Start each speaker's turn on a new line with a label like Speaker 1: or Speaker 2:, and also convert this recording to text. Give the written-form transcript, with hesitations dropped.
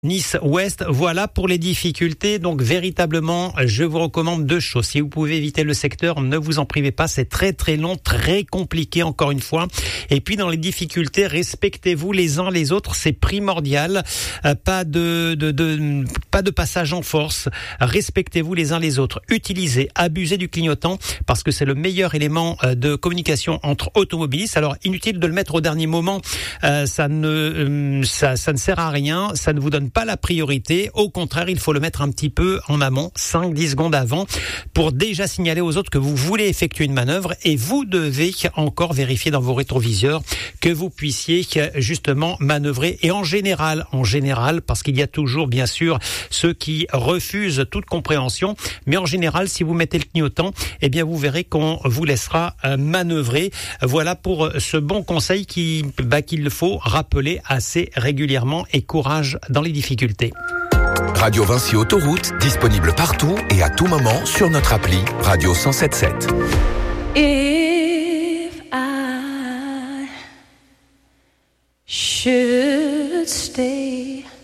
Speaker 1: Nice-Ouest, voilà pour les difficultés. Donc véritablement, je vous recommande deux choses. Si vous pouvez éviter le secteur, ne vous en privez pas. C'est très très long, très compliqué encore une fois. Et puis dans les difficultés, respectez-vous les uns les autres, c'est primordial. Pas de passage en force. Respectez-vous les uns les autres. Utilisez, abusez du clignotant parce que c'est le meilleur élément de communication entre automobilistes. Alors inutile de le mettre au dernier moment. Ça ne sert à rien. Ça ne vous donne pas la priorité. Au contraire, il faut le mettre un petit peu en amont, 5-10 secondes avant, pour déjà signaler aux autres que vous voulez effectuer une manœuvre et vous devez encore vérifier dans vos rétroviseurs que vous puissiez justement manœuvrer. Et en général, parce qu'il y a toujours bien sûr ceux qui refusent toute compréhension, mais en général, si vous mettez le clignotant, eh bien vous verrez qu'on vous laissera manœuvrer. Voilà pour ce bon conseil qu'il faut rappeler assez régulièrement et courage dans les difficultés.
Speaker 2: Radio Vinci Autoroute, disponible partout et à tout moment sur notre appli Radio 107.7.
Speaker 3: If I should stay